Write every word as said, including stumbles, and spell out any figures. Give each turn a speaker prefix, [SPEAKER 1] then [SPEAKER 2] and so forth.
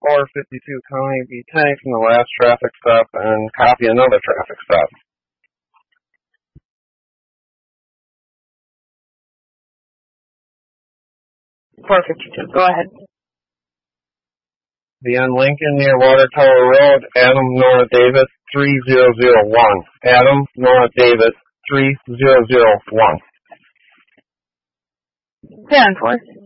[SPEAKER 1] four fifty-two Connie B. Tank from the last traffic stop and copy another traffic stop.
[SPEAKER 2] four fifty-two, go ahead.
[SPEAKER 1] The on Lincoln near Water Tower Road, Adam Nora Davis, three zero zero one. Adam Nora Davis, three zero zero one.
[SPEAKER 2] ten four.